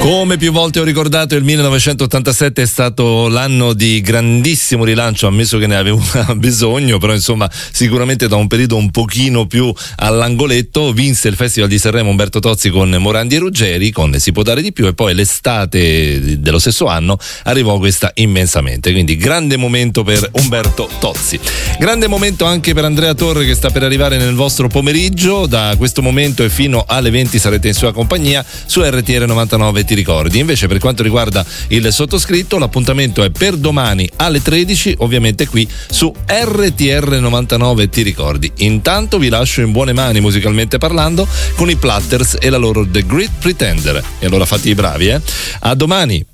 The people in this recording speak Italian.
Come più volte ho ricordato, il 1987 è stato l'anno di grandissimo rilancio, ammesso che ne aveva bisogno, però insomma sicuramente da un periodo un pochino più all'angoletto. Vinse il Festival di Sanremo Umberto Tozzi con Morandi e Ruggeri, con Si può dare di più, e poi l'estate dello stesso anno arrivò questa Immensamente, quindi grande momento per Umberto Tozzi. Grande momento anche per Andrea Torre, che sta per arrivare nel vostro pomeriggio. Da questo momento e fino alle 20 sarete in sua compagnia su RTR 99 Ti ricordi. Invece per quanto riguarda il sottoscritto, l'appuntamento è per domani alle 13, ovviamente qui su RTR 99 Ti ricordi. Intanto vi lascio in buone mani, musicalmente parlando, con i Platters e la loro The Great Pretender. E allora fate i bravi, a domani.